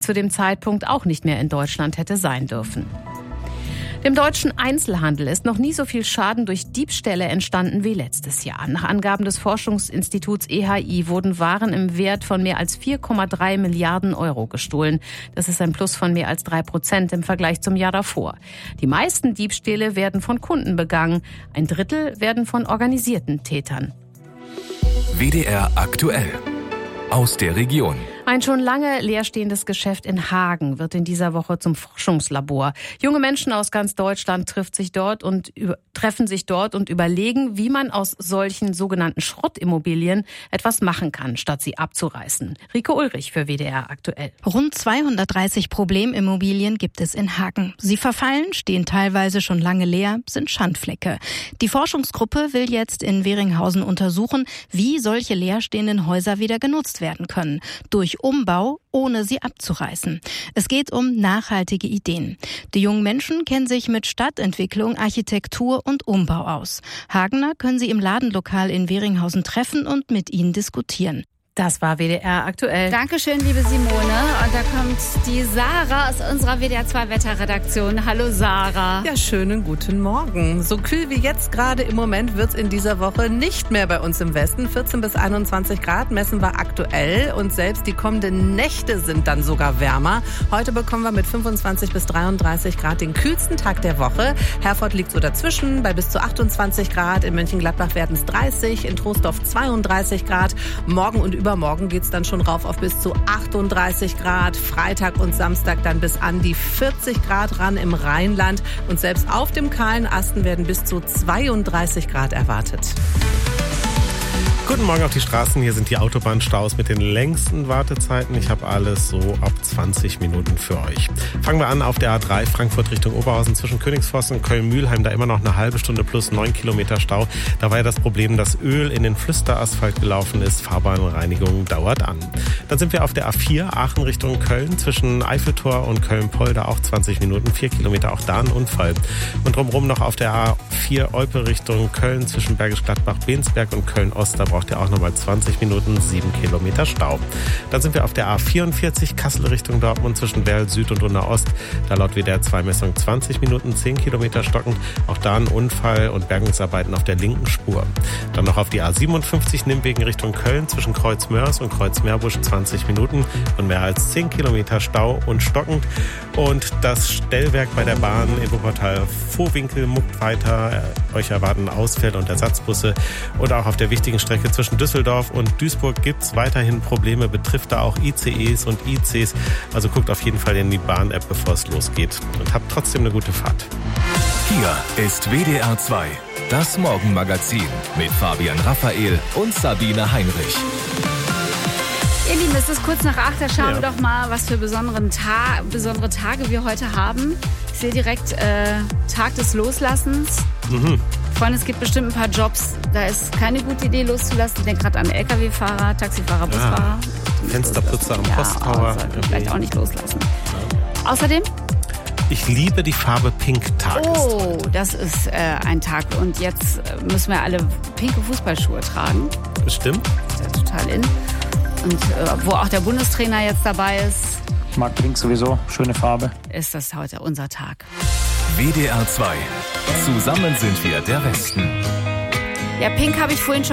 zu dem Zeitpunkt auch nicht mehr in Deutschland hätte sein dürfen. Dem deutschen Einzelhandel ist noch nie so viel Schaden durch Diebstähle entstanden wie letztes Jahr. Nach Angaben des Forschungsinstituts EHI wurden Waren im Wert von mehr als 4,3 Milliarden Euro gestohlen. Das ist ein Plus von mehr als 3% im Vergleich zum Jahr davor. Die meisten Diebstähle werden von Kunden begangen. 1/3 werden von organisierten Tätern. WDR aktuell. Aus der Region. Ein schon lange leerstehendes Geschäft in Hagen wird in dieser Woche zum Forschungslabor. Junge Menschen aus ganz Deutschland treffen sich dort und überlegen, wie man aus solchen sogenannten Schrottimmobilien etwas machen kann, statt sie abzureißen. Rike Ulrich für WDR aktuell. Rund 230 Problemimmobilien gibt es in Hagen. Sie verfallen, stehen teilweise schon lange leer, sind Schandflecke. Die Forschungsgruppe will jetzt in Weringhausen untersuchen, wie solche leerstehenden Häuser wieder genutzt werden können. Durch Umbau, ohne sie abzureißen. Es geht um nachhaltige Ideen. Die jungen Menschen kennen sich mit Stadtentwicklung, Architektur und Umbau aus. Hagener können Sie im Ladenlokal in Weringhausen treffen und mit ihnen diskutieren. Das war WDR aktuell. Dankeschön, liebe Simone. Und da kommt die Sarah aus unserer WDR 2 Wetterredaktion. Hallo Sarah. Ja, schönen guten Morgen. So kühl wie jetzt gerade im Moment wird es in dieser Woche nicht mehr bei uns im Westen. 14 bis 21 Grad messen wir aktuell und selbst die kommenden Nächte sind dann sogar wärmer. Heute bekommen wir mit 25 bis 33 Grad den kühlsten Tag der Woche. Herford liegt so dazwischen bei bis zu 28 Grad. In Mönchengladbach werden es 30, in Troisdorf 32 Grad. Morgen und übermorgen geht es dann schon rauf auf bis zu 38 Grad. Freitag und Samstag dann bis an die 40 Grad ran im Rheinland. Und selbst auf dem kahlen Asten werden bis zu 32 Grad erwartet. Guten Morgen auf die Straßen. Hier sind die Autobahnstaus mit den längsten Wartezeiten. Ich habe alles so ab 20 Minuten für euch. Fangen wir an auf der A3 Frankfurt Richtung Oberhausen zwischen Königsforst und Köln-Mühlheim. Da immer noch eine halbe Stunde plus 9 Kilometer Stau. Da war ja das Problem, dass Öl in den Flüsterasphalt gelaufen ist. Fahrbahnreinigung dauert an. Dann sind wir auf der A4 Aachen Richtung Köln zwischen Eiffeltor und Köln-Polder auch 20 Minuten, 4 Kilometer. Auch da ein Unfall. Und drumherum noch auf der A4 Olpe Richtung Köln zwischen Bergisch Gladbach, Bensberg und Köln-Ost. Da braucht ihr auch nochmal 20 Minuten, 7 Kilometer Stau. Dann sind wir auf der A44 Kassel Richtung Dortmund zwischen Werl Süd und Unna Ost. Da laut WDR 2 Messung 20 Minuten, 10 Kilometer stockend. Auch da ein Unfall und Bergungsarbeiten auf der linken Spur. Dann noch auf die A57 Nimwegen Richtung Köln zwischen Kreuzmörs und Kreuzmeerbusch 20 Minuten und mehr als 10 Kilometer Stau und stockend. Und das Stellwerk bei der Bahn in Wuppertal Vohwinkel muckt weiter. Euch erwarten Ausfälle und Ersatzbusse. Und auch auf der wichtigen Strecke zwischen Düsseldorf und Duisburg gibt es weiterhin Probleme, betrifft da auch ICEs und ICs. Also guckt auf jeden Fall in die Bahn-App, bevor es losgeht. Und habt trotzdem eine gute Fahrt. Hier ist WDR 2, das Morgenmagazin mit Fabian Raphael und Sabine Heinrich. Ihr Lieben, es ist kurz nach 8, da schauen wir doch mal, was für besondere Tage wir heute haben. Ich sehe direkt Tag des Loslassens. Freunde, es gibt bestimmt ein paar Jobs, da ist keine gute Idee loszulassen. Ich denke gerade an LKW-Fahrer, Taxifahrer, Busfahrer. Fensterputzer am Posttower. Vielleicht auch nicht loslassen. Außerdem? Ich liebe die Farbe Pink Tages. Oh, das ist ein Tag. Und jetzt müssen wir alle pinke Fußballschuhe tragen. Bestimmt. Das ist ja total in. Und wo auch der Bundestrainer jetzt dabei ist. Ich mag Pink sowieso, schöne Farbe. Ist das heute unser Tag. WDR 2. Zusammen sind wir der Westen. Ja, Pink habe ich vorhin schon